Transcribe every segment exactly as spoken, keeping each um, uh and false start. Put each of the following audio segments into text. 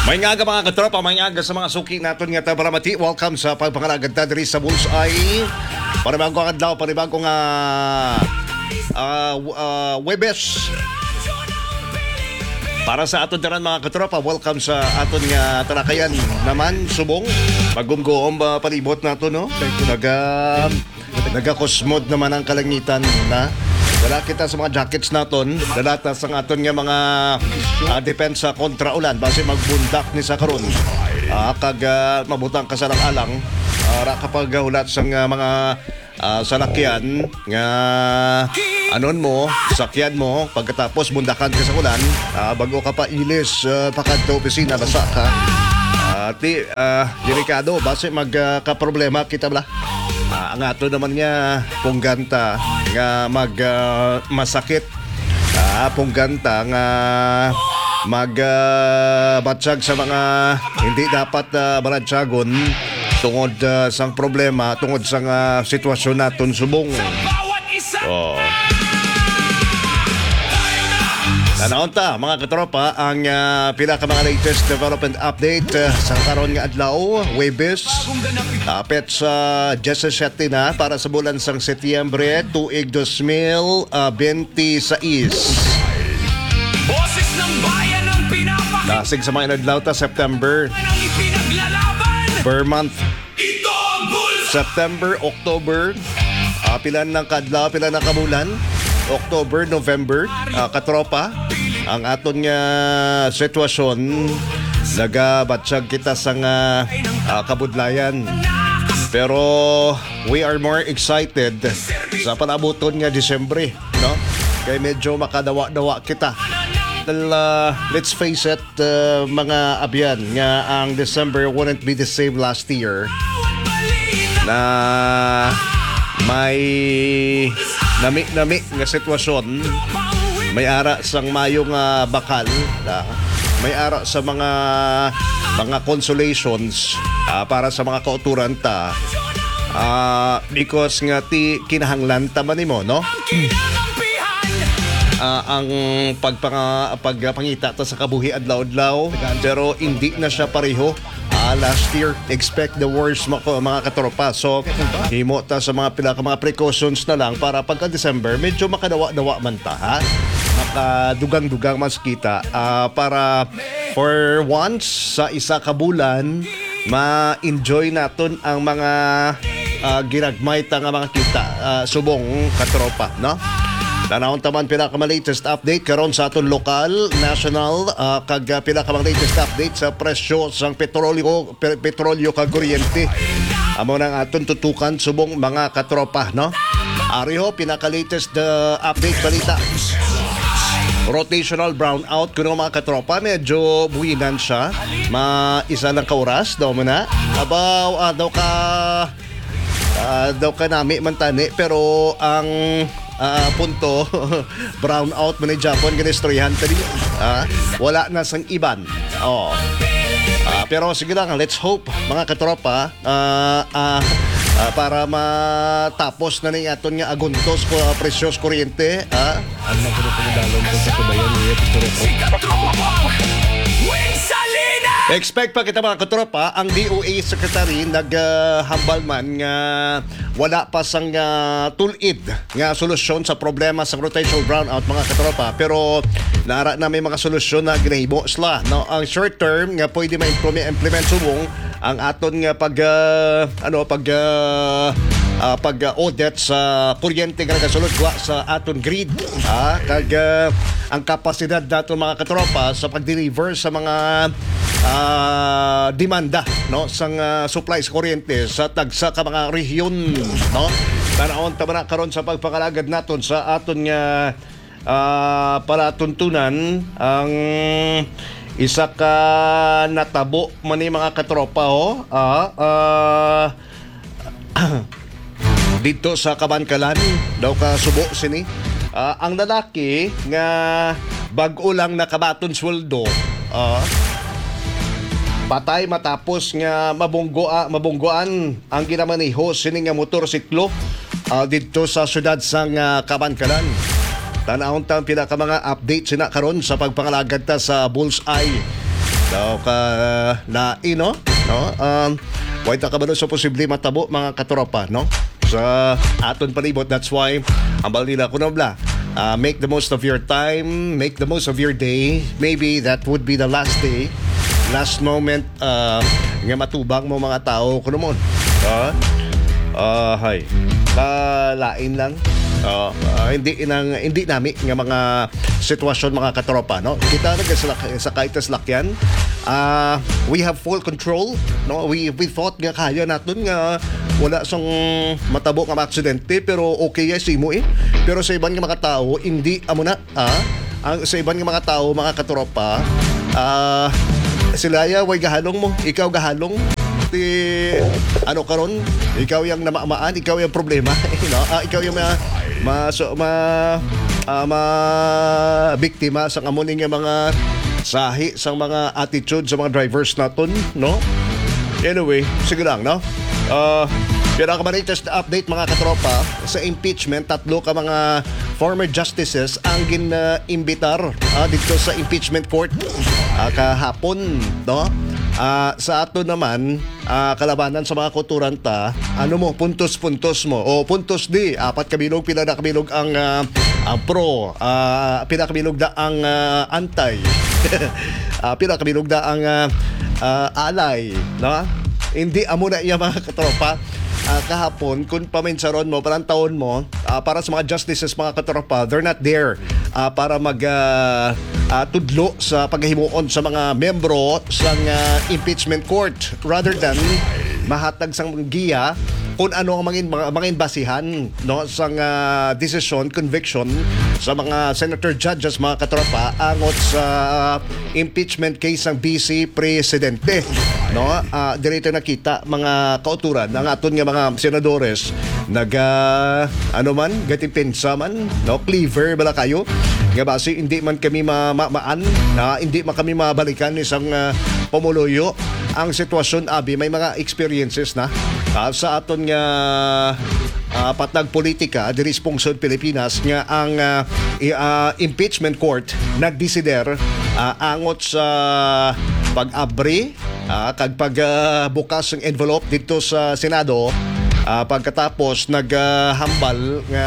May nga mga katropa, may nga sa mga suki natin nga tabaramati. Welcome sa pagpangalagad na diri sa Bullseye. Panibagong adlaw, panibagong uh, uh, uh, Webes. Para sa aton tanan mga katropa, welcome sa aton nga talakayan naman, subong. Magumgoom uh, palibot nato, no? Naga, naga-cosmod naman ang kalangitan na. Dala kita sa mga jackets naton, dalata sa aton nga mga uh, depensa kontra ulan base magbundak ni sa karon. Uh, kag uh, mabutang ka sa alang uh, kapag uh, hulat sa uh, mga uh, salakyan nga anon mo, sakyan mo pagkatapos bundakan ka sa ulan, uh, bago ka pa ilis uh, pakadto opisina basa ka. Uh, ti uh, delikado base magka-problema uh, kita bala. Uh, ang ato naman nga pungganta nga mag uh, masakit uh, pungganta nga mag uh, batsag sa mga hindi dapat uh, baratsagon tungod uh, sang problema tungod sang uh, sitwasyon naton subong. Oh. Nanawon ta mga katropa ang uh, pila ka mga latest development update uh, sa karon nga adlaw Webes kapit sa diyesisete na para sa bulan sang Setyembre tuig dos mil bentisiis. Boses ng bayan ang pinapakita. Lasig sa mga adlaw ta September per month. September, October, uh, pila ng kadlaw, pila ng kabulan. October, November, uh, katropa, ang aton nga sitwasyon nagabatsag kita sa nga uh, kabudlayan. Pero we are more excited sa panabuton nga Disyembre, no? Kaya medyo makadawa-dawa kita. Dahil, uh, let's face it, uh, mga abyan, nga ang December wouldn't be the same last year. Na may nami-nami nga sitwasyon, may ara sang mayong uh, bakal, uh, may ara sa mga mga consolations uh, para sa mga kauturan ta, uh, because nga ti kinahanglan ta man nimo, no? Uh, ang pagpanga, pagpangita ta sa kabuhi adlaw-adlaw, pero hindi na siya pareho. Uh, last year, expect the worst mga, mga katropa. So, himo ta sa mga pila mga precautions na lang para pagka-December, medyo makadawa-dawa man ta, ha? Makadugang-dugang mas kita uh, para for once sa isa ka bulan, ma-enjoy naton ang mga uh, ginagmay ta nga mga kita, uh, subong katropa, no? Tanawon taman pila ka latest update karon sa aton lokal, national, uh, kag pila ka latest update sa presyo sang petrolyo, pe, petrolyo kag kuryente. Amo nang aton tutukan subong mga katropa, no? Ariho pinaka latest uh, update balita. Rotational brownout kuno mga katropa, medyo buwinan siya. Ma isa lang ka oras daw mo na. Abaw uh, daw ka uh, daw ka nami man tani, pero ang Uh, punto brown out mo ni Japon ginistoryahan tadi, uh, wala na sang iban. Oh. Uh, pero sige lang, let's hope mga katropa, uh, uh, uh, para matapos na ni aton nga aguntos ko uh, presyos kuryente, uh. Ang nagpapagdalon ko sa tubayan ni Epistoro ko. Expect pa kita mga katropa, ang D O A Secretary naghambal uh, man nga wala pa sang uh, tulid nga solusyon sa problema sa rotational brownout mga katropa, pero naara na may mga solusyon na ginahimo sila, no? Ang short term nga pwede ma-implement implement subong ang aton nga pag uh, ano pag uh, uh, pag uh, audit sa kuryente nga nagasulod sa aton grid, ah, kag uh, ang kapasidad naton mga katropa sa pag-deliver sa mga uh, demanda, no, sang uh, supply sa kuryente sa tagsa ka mga rehiyon, no? Tanawon ta man karon sa pagpakalagad naton sa aton nga uh, palatuntunan ang isa ka natabo man ni mga katropa, ho, ah, uh, dito sa Kabankalan daw ka subo sini. Uh, ang lalaki nga bag-o lang nakabaton sweldo, uh, patay matapos nga mabunggoa, mabunggoan ang ginamaneho sini nga motorsiklo uh, dito sa syudad sang uh, Kabankalan. Tanawon ta pila ka mga update sina karon sa pagpangalagad ta sa Bullseye. daw ka lain no no um why ta ka ba no sa posible matabo mga katropa no sa aton palibot. That's why ang balila ko no bla uh, make the most of your time, make the most of your day. Maybe that would be the last day, last moment uh, nga matubang mo mga tao kuno mo uh, uh, hay kalain lang. Uh, uh, hindi inang hindi nami nga mga sitwasyon mga katropa no kita naga sa, sa kahit sa lakyan uh, we have full control no we we thought nga kaya naton nga wala sang matabo nga aksidente pero okay yes imo eh pero sa ibang nga mga tao hindi amo na ah ang sa ibang nga mga tao mga katropa uh, sila ya way gahalong mo ikaw gahalong ti ano karon ikaw yung namamaan ikaw yung problema no uh, ikaw yung ma ma so, ma uh, ma biktima sa amuning nga mga sahi sa mga attitude sa mga drivers naton no anyway sige lang no uh, pero ka latest update mga katropa sa impeachment tatlo ka mga former justices ang gin-imbitar uh, dito sa impeachment court uh, kahapon no. Uh, sa ato naman uh, kalabanan sa mga kulturanta ano mo puntos-puntos mo o puntos di apat kabilog pila na kabilog ang uh, uh, pro uh, pila kabilog da ang uh, antay uh, pila kabilog da ang uh, uh, alay no hindi amo na iya mga katropa. Uh, kahapon kung paminsaron mo parang taon mo uh, para sa mga justices mga katropa they're not there uh, para mag uh, uh, tudlo sa paghimuon sa mga membro sa uh, impeachment court rather than mahatag sang giya kung ano ang mangin mga mangin basihan no sa uh, decision conviction sa mga senator judges mga katropa angot sa uh, impeachment case ng vice presidente no uh, dirito nakita mga kauturan ng aton nga mga senadores nag uh, ano man gatipinsa man no cleaver bala kayo nga base hindi man kami mamaan na hindi man kami mabalikan isang uh, pumuluyo ang sitwasyon abi may mga experiences na uh, sa aton nga uh, patag politika diri sponsor Pilipinas nga ang uh, uh, impeachment court nagdesider uh, angot sa pag-abri uh, kag pagbukas uh, ng envelope dito sa Senado uh, pagkatapos naghambal uh, nga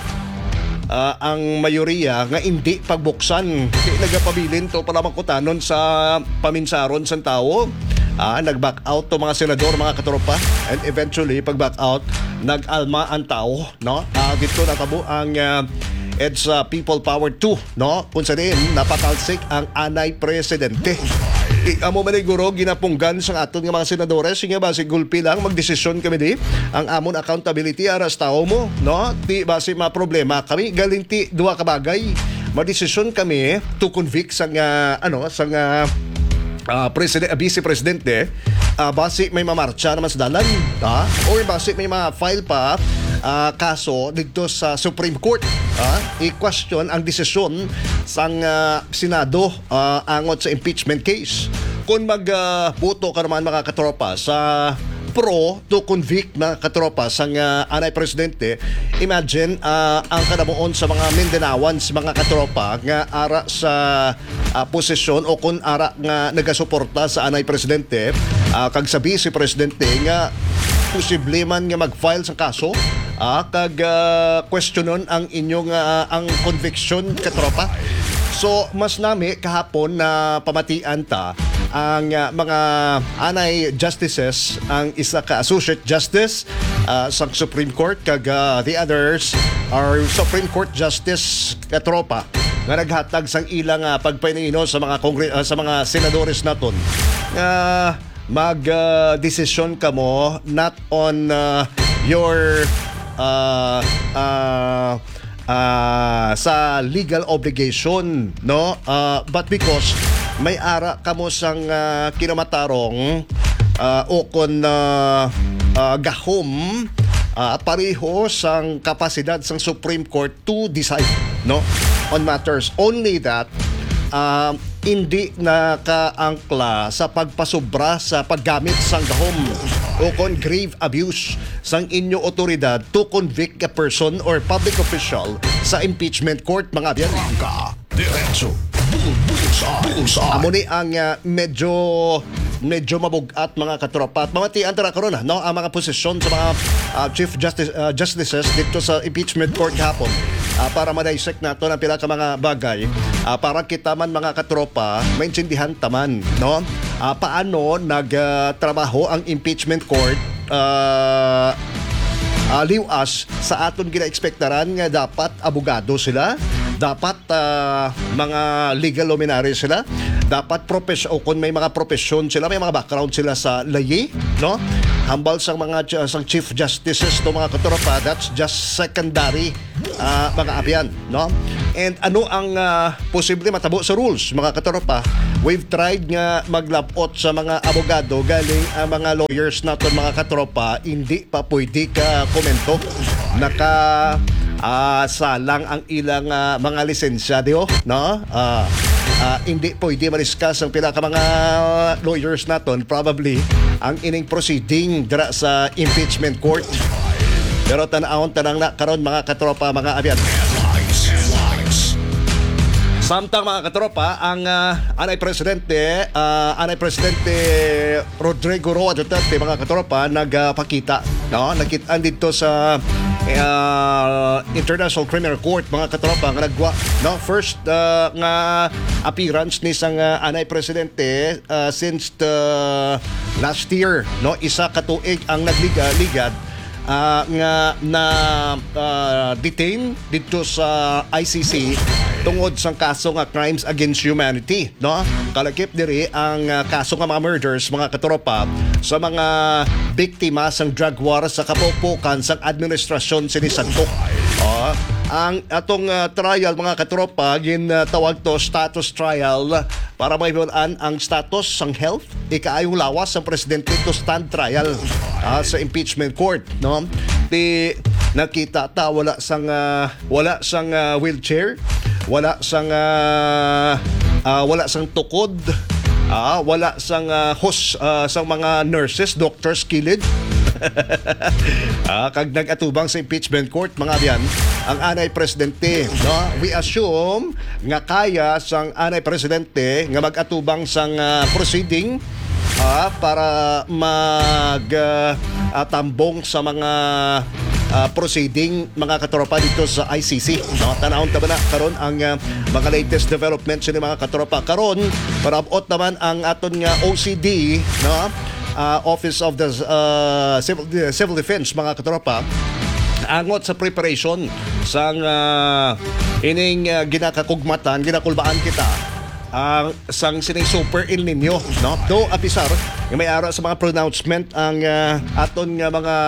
uh, ang mayoriya nga hindi pagbuksan di nagapabilin to para makutanon sa paminsaron sa tao. Ah, nag-back out to mga senador, mga katropa, and eventually pag back out nag-alma ang tao no ah, dito natabo ang uh, it's uh, people power two no kung saan napatalsik ang anay presidente. I, amo man siguro ginapunggan sa aton nga mga senadores nga base gulpi lang magdesisyon kami di ang amon accountability aras tao mo no ti base ma problema kami galinti duha ka bagay madesisyon kami to convict sa uh, ano sa uh, Uh, president, uh, vice presidente uh, base may mamarcha naman sa dalan uh, or base may ma-file pa uh, kaso dito sa Supreme Court uh, i-question ang desisyon sang uh, Senado uh, angot sa impeachment case kung mag-boto uh, ka naman mga katropa sa pro to convict mga katropa sang uh, anay presidente. Imagine uh, ang kanabuon sa mga Mindanaoans mga katropa nga ara sa uh, posisyon o kung ara nga nagasuporta sa anay presidente uh, kag sa vice presidente nga posible man nga mag-file sa kaso uh, kag uh, questionon ang inyong uh, ang conviction katropa. So mas nami kahapon na pamatian ta ang uh, mga anay justices ang isa ka associate justice uh, sa Supreme Court kag uh, the others are Supreme Court justice katropa nga naghatag sang ilang uh, pagpainino sa mga kongre- uh, sa mga senadores naton nga uh, mag uh, decision kamo not on uh, your uh, uh, uh, sa legal obligation no uh, but because may ara kamo sang uh, kinamatarong uh, o kon uh, uh, gahom uh, pareho sang kapasidad sang Supreme Court to decide no on matters only that uh, hindi nakaangkla sa pagpasobra sa paggamit sang gahom o kon grave abuse sang inyo otoridad to convict a person or public official sa impeachment court mga biyan. Diretso Amo ni ang uh, medyo medyo mabugat mga katropa at mamatian tara karon no ang mga posisyon sa mga uh, chief justice uh, justices dito sa impeachment court hapon uh, para ma-dissect nato ang pila ka mga bagay uh, para kita man mga katropa maintindihan taman no uh, paano nagtrabaho uh, ang impeachment court uh, uh, liwas sa aton gina-expectaran nga dapat abogado sila, dapat uh, mga legal luminaries sila, dapat profesyon o kung may mga profesyon sila, may mga background sila sa layi, no? Hambal sa mga uh, sang chief justices to mga katropa, that's just secondary uh, mga abyan, no? And ano ang uh, posible matabo sa rules mga katropa? We've tried nga maglapot sa mga abogado galing ang mga lawyers naton mga katropa, hindi pa pwede ka komento. Naka uh, salang ang ilang uh, mga lisensyado, no? Uh, uh, hindi pwede ma-discuss ang pila ka mga lawyers naton probably ang ining proceeding dira sa impeachment court. Pero tanawon tanang na karon mga katropa mga abyan. Samtang mga katropa, ang uh, anay presidente, uh, anay presidente Rodrigo Roa Duterte mga katropa nagpakita, no? Nakitaan dito sa uh, International Criminal Court mga katropa nga nagwa, no? First uh, nga appearance ni sang uh, anay presidente uh, since the last year, no? Isa ka tuig ang nagliga-ligad uh, nga na uh, detain dito sa I C C tungod sa kaso nga crimes against humanity, no? Kalakip diri ang uh, kaso nga mga murders mga katropa sa mga biktima sang drug war sa kapupukan sang administrasyon sini Santo. Oh, ang atong uh, trial mga katropa gin uh, tawag to status trial para maibuan ang status sang health ikaayong lawas sang presidente to stand trial uh, sa impeachment court, no? Di nakita ta wala sang uh, wala sang uh, wheelchair, wala sang uh, uh, wala sang tukod, ah, wala sang uh, host uh, sang mga nurses, doctors kilid. ah, kag nag-atubang sa impeachment court mga abyan ang anay presidente, no? We assume nga kaya sang anay presidente nga mag-atubang sang uh, proceeding ah, para mag uh, uh, tambong sa mga Uh, proceeding mga katropa dito sa I C C. No, tanawon ta ba na karon ang uh, mga latest developments ni mga katropa karon para abot naman ang aton nga O C D, no? Uh, Office of the uh, Civil, Civil Defense mga katropa angot sa preparation sang uh, ining uh, ginakakugmatan, ginakulbaan kita ang uh, sang sining Super El Nino, no? Do apisar yung may ara sa mga pronouncement ang uh, aton nga mga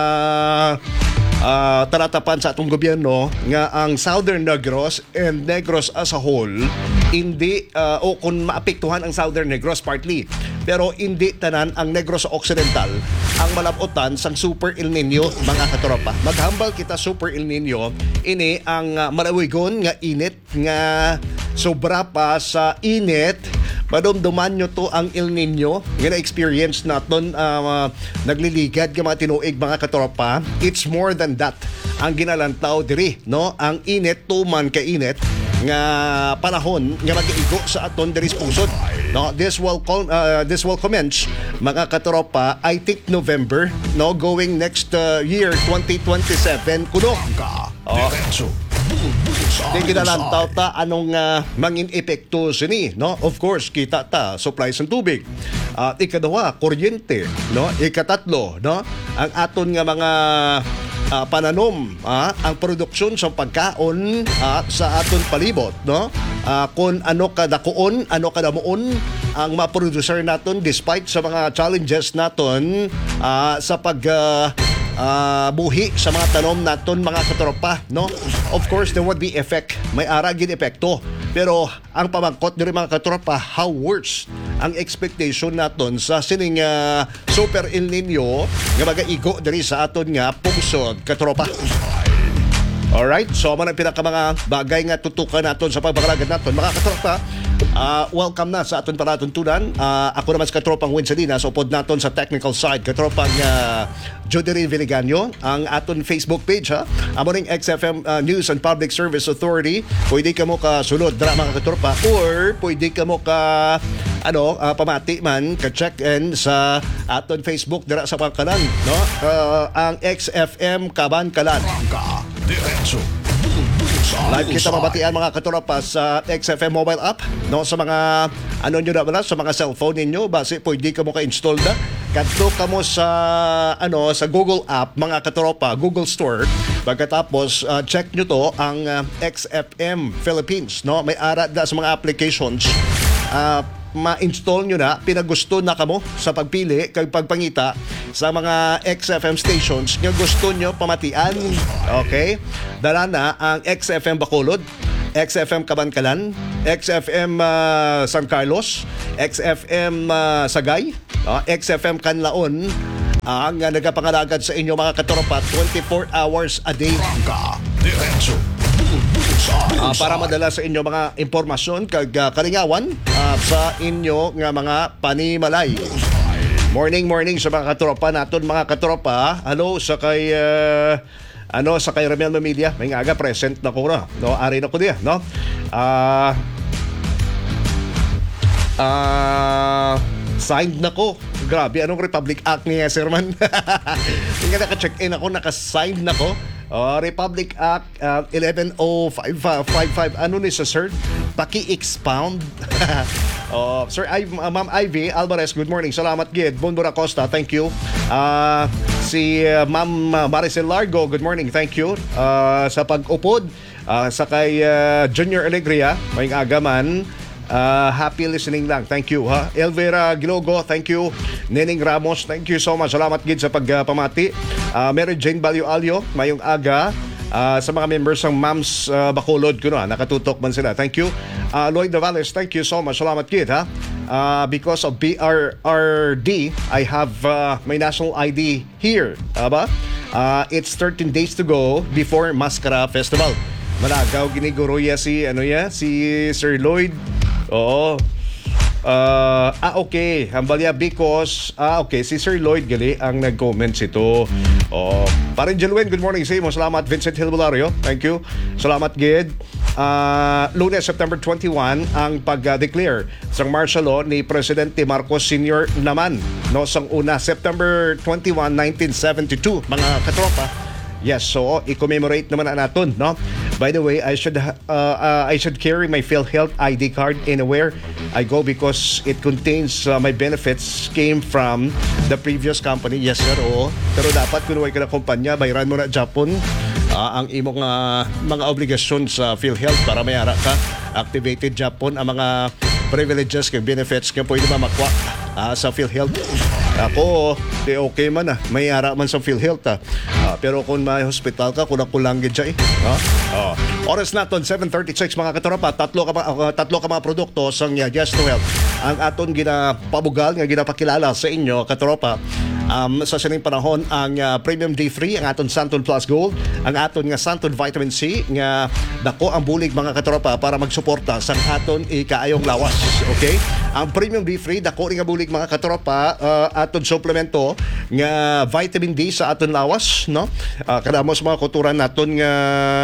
Uh, taratapan sa atong gobyerno nga ang Southern Negros and Negros as a whole hindi uh, o kung maapektuhan ang Southern Negros partly pero hindi tanan ang Negros Occidental ang malabutan sang Super El Nino mga katropa. Maghambal kita Super El Nino ini ang uh, malawigon nga init nga sobra pa sa init madumduman nyo to ang El Nino nga na-experience naton uh, nagliligad ka mga tinuig mga katropa. It's more than that ang ginalantaw diri, no? Ang init tuman ka init nga panahon nga mag-igo sa aton diri pusod, no? This will uh, this will commence mga katropa I think November, no? Going next uh, year twenty twenty-seven kuno. Oh. Di kinalantaw ta anong uh, mangin epekto sini, no? Of course, kita ta supply sa tubig. At uh, ikaduha, kuryente, no? Ikatatlo, no? Ang aton nga mga uh, pananom, uh, ang produksyon sa pagkaon uh, sa aton palibot, no? Uh, kung ano kadakuon, ano kadamuon ang ma-producer naton despite sa mga challenges naton uh, sa pag uh, Uh, buhi sa mga tanom naton mga katropa, no? Of course there would be effect, may ara gid epekto, pero ang pamangkot diri mga katropa, how worse ang expectation naton sa sining uh, Super El Nino nga magaigo diri sa aton nga pungsod katropa. Alright, so man ang pinaka mga bagay nga tutukan naton sa pagbakalagad naton mga katropa. Ah, welcome na sa aton palatuntunan. Ah, ako naman sa katropang Winsalinas, upod naton sa technical side, katropang uh, Judery Viliganyo, ang aton Facebook page ha. Amo ring X F M ah, News and Public Service Authority. Pwede ka mo ka sulod dra mga katropa, or pwede ka mo ka ano, ah, pamati man ka check-in sa aton Facebook dira sa Pangkalan, no? Ah, ang X F M Kaban Kalan. Diretso. Live kita mabatian mga katropa sa X F M mobile app, no, sa mga ano nyo na wala, sa mga cellphone ninyo, base pwede ka mo ka-install na. Kadto ka mo sa ano sa Google app mga katropa, Google Store. Pagkatapos uh, check nyo to ang uh, X F M Philippines, no? May ara da sa mga applications. Uh, ma-install nyo na, pinagusto na kamo sa pagpili kag pagpangita sa mga X F M stations nga gusto nyo pamatian. Okay? Dala na ang X F M Bacolod, X F M Kabankalan, X F M uh, San Carlos, X F M uh, Sagay, uh, X F M Canlaon, ang uh, nagapangalagad sa inyo mga katropa twenty-four hours a day. Diretso. Uh, para madala sa inyo mga impormasyon kag uh, kalingawan uh, sa inyo nga mga panimalay. Morning, morning sa mga katropa naton, mga katropa. Hello sa kay uh, ano sa kay Ramel Mamilya, may nga aga present na ko na, no, ari na ko diya, no. Ah uh, uh, signed na ko. Grabe, anong Republic Act ni Sirman? Hindi ka naka-check-in ako, naka-signed na ko. Uh, Republic Act uh, eleven oh five five. Ano ni sa sir? Paki-expound. uh, sir, I, uh, Ma'am Ivy Alvarez, good morning. Salamat gid. Bonbora Costa, thank you. Uh, si uh, Ma'am Maricel Largo, good morning. Thank you. Uh, sa pag-upod. Uh, sa kay uh, Junior Alegria, may agaman. Uh, happy listening lang. Thank you ha. Elvira Gilogo, thank you. Nening Ramos, thank you so much. Salamat gid sa pagpamati. Uh, Mary Jane Balyo Alyo, mayong aga. Uh, sa mga members ng Mams uh, Bacolod ko na, nakatutok man sila. Thank you. Uh, Lloyd Navales, thank you so much. Salamat gid ha. Uh, because of B R R D, I have uh, my national I D here. Aba? Uh, it's thirteen days to go before Mascara Festival. Malagaw giniguro ya si ano ya, si Sir Lloyd. Oo. Uh, ah, okay. Hambalya because, ah, okay, si Sir Lloyd gali ang nag-comment ito. Oh, Parin Jelwen, good morning sa mo. Salamat. Vincent Hilbolario, thank you. Salamat, Gid. Uh, Lunes, September twenty-first, ang pag-declare sa martial law ni Presidente Marcos Senior naman. No, sang una, September twenty-first, nineteen seventy-two, mga katropa. Yes, so i-commemorate naman na natin, no? By the way, I should uh, uh, I should carry my PhilHealth I D card anywhere I go because it contains uh, my benefits came from the previous company. Yes, sir, oo. Pero dapat kung huwag ka na kumpanya, bayaran mo na Japon uh, ang imong uh, mga obligasyon sa PhilHealth para mayara ka. Activated Japon ang mga privileges kag benefits nga pwede ba makuha uh, sa PhilHealth. Ako, di okay man ah. May ara man sa PhilHealth ah. Uh, pero kung may hospital ka, kulang-kulang gid siya eh. Huh? Oh. Oras naton seven thirty-six mga katropa, tatlo ka uh, tatlo ka mga produkto sang uh, Yes to Health. Ang aton ginapabugal nga ginapakilala sa inyo katropa. Um, sa sining panahon ang uh, Premium D three, ang aton Santon Plus Gold, ang aton nga Santon Vitamin C nga dako ang bulig mga katropa para magsuporta sa aton ikaayong lawas. Okay? Ang Premium D three dako ring nga bulig mga katropa, uh, aton suplemento nga vitamin D sa aton lawas, no? Uh, kadamo sa mga kuturan naton nga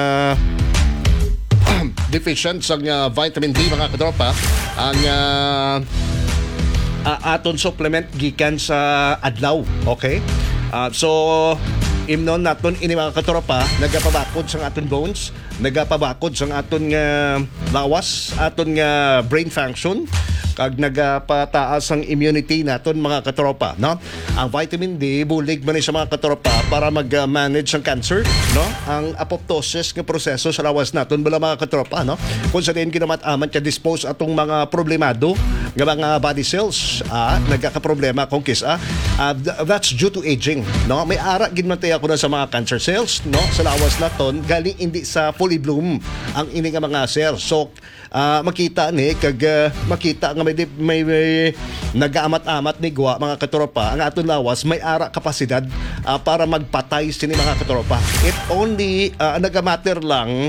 deficient sa uh, vitamin D mga katropa, ang uh, uh, aton supplement gikan sa adlaw, okay? Uh, so imnon naton ini mga katropa, nagapabakod sa aton bones, nagapabakod sa aton nga lawas, aton nga brain function, kag nagapataas ang immunity naton mga katropa, no? Ang vitamin D bulig man sa mga katropa para mag-manage ang cancer, no? Ang apoptosis nga proseso sa lawas naton bala mga katropa, no? Kung sa din kinamat-aman ka dispose atong mga problemado nga mga body cells, ah, nagkakaproblema kung kisa, ah, that's due to aging, no? May ara gid man tayo ako na sa mga cancer cells, no? Sa lawas naton galing hindi sa fully bloom ang ini nga mga cells. So uh, makita ni kag uh, makita nga may, may, may nagaamat-amat ni gwa mga katropa, ang aton lawas may ara kapasidad uh, para magpatay sini mga katropa. It only uh, nagamatter lang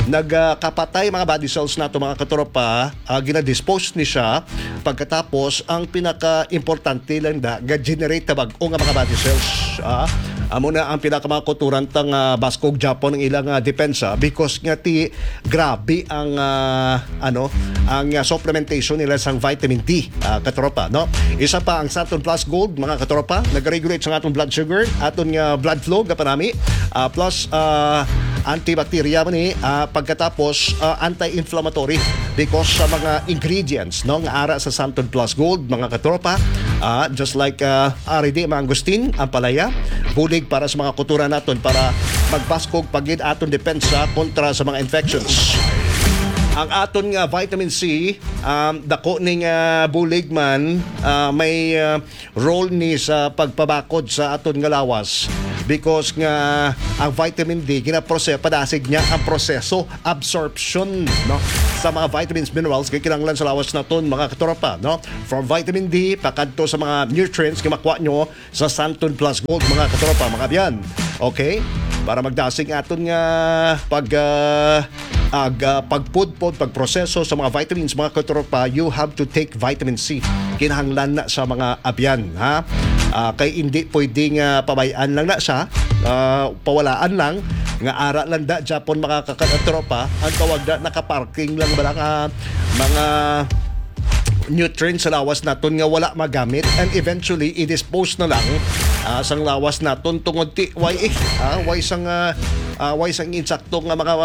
nagkapatay mga body cells nato mga katropa, uh, ginadispose ni siya pagkatapos ang pinaka-importante lang da ga-generate tabag o nga mga body cells. Uh, amo na ang pinakamakuturan tang uh, Baskog Japon ng ilang uh, depensa because nga ti grabe ang uh, ano ang uh, supplementation nila sang vitamin D, uh, katropa, no? Isa pa ang Santon Plus Gold mga katropa, nag-regulate sa atong blood sugar, aton nga blood flow gapanami, uh, plus uh, antibacteria man ni uh, pagkatapos uh, anti-inflammatory because sa mga ingredients no nga ara sa Santon Plus Gold mga katropa, uh, just like uh, R D mangustin ang palaya, bulig para sa mga kutura naton para magbaskog pagid aton depensa kontra sa mga infections. Ang aton nga vitamin C, um, dako ning uh, bulig man, uh, may uh, role ni sa pagpabakod sa aton nga lawas because nga ang vitamin D ginaproseso padasig niya ang proseso absorption no sa mga vitamins minerals kay kinahanglan sa lawas naton mga katropa no, from vitamin D pakadto sa mga nutrients nga makuha nyo sa Santon Plus Gold mga katropa mga biyan. Okay, para magdasig aton nga pag uh, ag uh, pagpudpod, pagproseso sa mga vitamins mga katropa, you have to take vitamin C. Kinahanglan na sa mga abyan, ha? Uh, kay hindi pwedeng uh, pabayaan lang na siya, uh, pawalaan lang, nga ara lang da, Japon mga katropa, ang tawag na nakaparking lang ba lang uh, mga nutrients sa lawas naton nga wala magamit and eventually i-dispose na lang uh, sang lawas naton tungod ti way eh, uh, way sang uh, uh, way sang insakto nga mga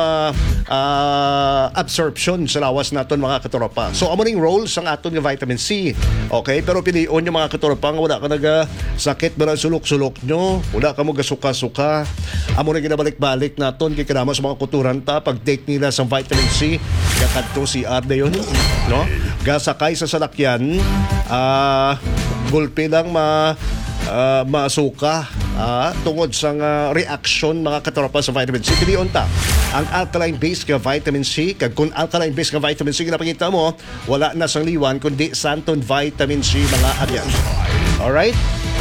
uh, absorption sa lawas naton mga katropa. So amo ning role sang aton nga vitamin C. Okay, pero pilion yung mga katropa nga wala ka naga sakit ba sulok-sulok nyo, wala ka mo gasuka-suka. Amo ning ginabalik-balik naton kay kanama sa mga kuturan ta pag take nila sa vitamin C kadto si R na yun, no? Gasakay sa salakyan, uh, gulpi lang ma uh, masuka uh, tungod sa uh, reaction mga katropa sa vitamin C. Pilion ta ang alkaline base ka vitamin C, kag kung alkaline base ka vitamin C ginapakita mo, wala na sang liwan kundi Santon vitamin C mga abyan. Alright?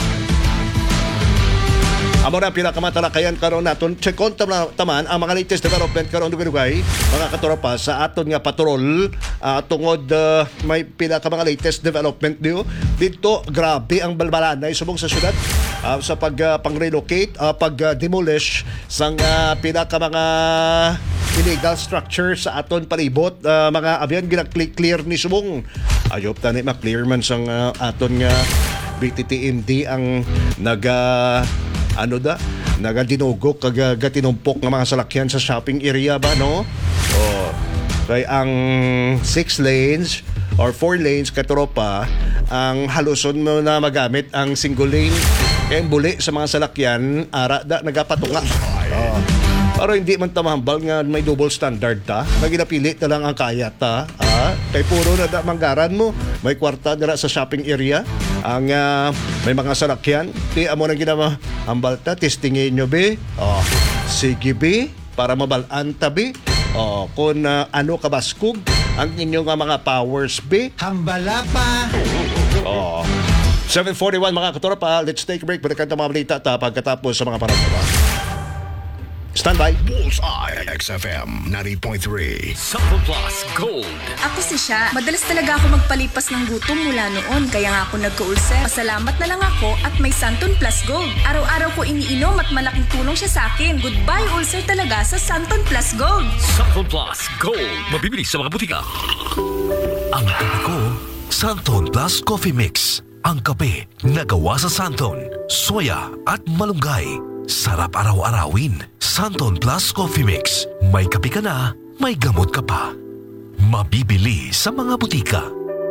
Amo na pinakamatalakayan karon naton checkon taman ang mga latest development karon dugay-dugay mga katropa sa aton nga patrol uh, tungod uh, may pinaka mga latest development dio dito. Grabe ang balbalanay subong sa syudad uh, sa pag uh, pang-relocate uh, pag uh, demolish sang uh, pinaka mga illegal structure sa aton palibot uh, mga abyan gina-clear ni subong ayop tani ma-clear man sang uh, aton nga B T T M D ang naga ano da, nagadinugok kag gatinumpok ng mga salakyan sa shopping area ba, no? O, kay ang six lanes or four lanes katropa, ang haluson mo na magamit ang single lane, kaya buli sa mga salakyan, ara da, nagapatunga. O, pero hindi man tamahambal nga may double standard ta, na ginapili na lang ang kaya ta, ah, kay puro na da manggaran mo, may kwarta dira sa shopping area, ang uh, may mga salakyan, ti amo nang ginama hambal ta, testingin nyo be, oh, sige be, para mabalaan ta be, oh, kung uh, ano kabaskog, ang inyong uh, mga powers be, Hambala pa! oh. seven forty-one mga katropa, let's take a break, balikan ta mga balita ta pagkatapos sa mga panagbawa. Stand by. Bullseye X F M ninety point three. Santon Plus Gold. Ako si Sha. Madalas talaga ako magpalipas ng gutom mula noon, kaya nga ako nagka-ulcer. Pasalamat na lang ako at may Santon Plus Gold. Araw-araw ko iniinom at malaking tulong siya sa akin. Goodbye ulcer talaga sa Santon Plus Gold. Santon Plus Gold. Mabibili sa mga butika. Ang kape ko, Santon Plus Coffee Mix. Ang kape na gawa sa Santon, soya at malunggay. Sarap araw-arawin. Santon Plus Coffee Mix. May kape ka na, may gamot ka pa. Mabibili sa mga butika.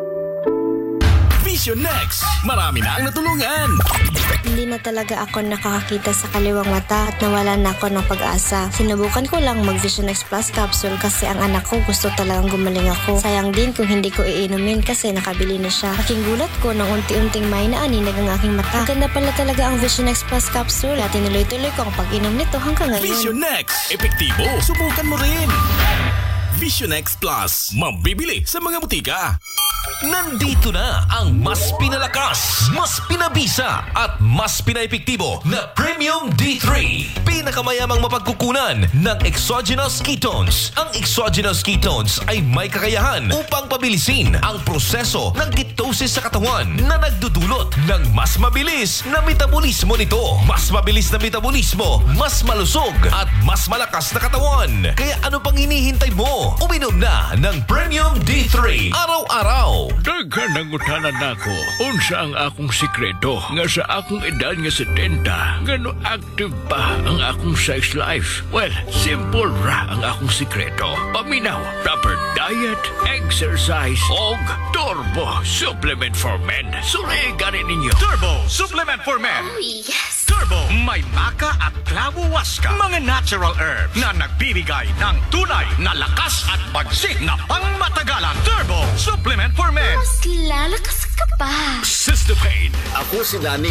Vision Next. Marami na ang natulungan. Hindi na talaga ako nakakakita sa kaliwang mata at nawala na ako ng pag-asa. Sinubukan ko lang mag Vision X Plus capsule kasi ang anak ko gusto talagang gumaling ako. Sayang din kung hindi ko iinumin kasi nakabili na siya. Aking gulat ko nang unti-unting may naaninag ang aking mata. Ganda pala talaga ang Vision X Plus capsule at tinuloy-tuloy ko ang pag-inom nito hanggang ngayon. Vision Next. Epektibo. Subukan mo rin. Vision X Plus. Mabibili sa mga butika. Nandito na ang mas pinalakas, mas pinabisa at mas pinaepektibo na Premium D three. Pinakamayamang mapagkukunan ng exogenous ketones. Ang exogenous ketones ay may kakayahan upang pabilisin ang proseso ng ketosis sa katawan na nagdudulot ng mas mabilis na metabolismo nito. Mas mabilis na metabolismo, mas malusog at mas malakas na katawan. Kaya ano pang hinihintay mo? Uminom na ng Premium D three araw-araw. Daghan ang utanan nako. Unsa ang akong sikreto nga sa akong edad nga setenta, ngano active pa ang akong sex life? Well, simple ra ang akong sikreto. Paminaw, proper diet, exercise, og Turbo Supplement for Men. Suri gani ninyo. Turbo Supplement for Men. Yes! Turbo, may maca at clavo huasca. Mga natural herbs na nagbibigay ng tunay na lakas at bagsik na pangmatagalan. Turbo Supplement for Men. Mas lalakas ka pa. Sister Pain. Ako si Danny.